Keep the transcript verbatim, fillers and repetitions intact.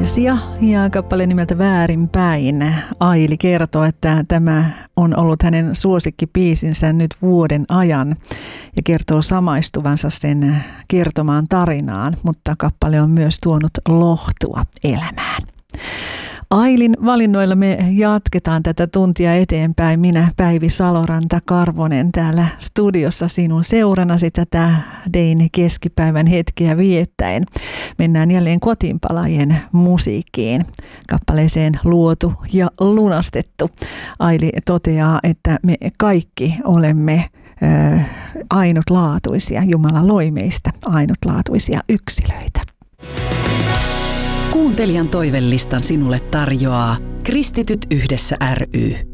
poesia ja kappale nimeltä Väärinpäin. Aili kertoo, että tämä on ollut hänen suosikkibiisinsä nyt vuoden ajan ja kertoo samaistuvansa sen kertomaan tarinaan, mutta kappale on myös tuonut lohtua elämään. Ailin valinnoilla me jatketaan tätä tuntia eteenpäin. Minä Päivi Saloranta-Karvonen täällä studiossa sinun seuranasi tätä Dein keskipäivän hetkeä viettäen. Mennään jälleen kotiinpalaajien musiikkiin. Kappaleeseen Luotu ja lunastettu. Aili toteaa, että me kaikki olemme ö, ainutlaatuisia. Jumala loi meistä ainutlaatuisia yksilöitä. Kuuntelijan toivelistan sinulle tarjoaa Kristityt yhdessä ry.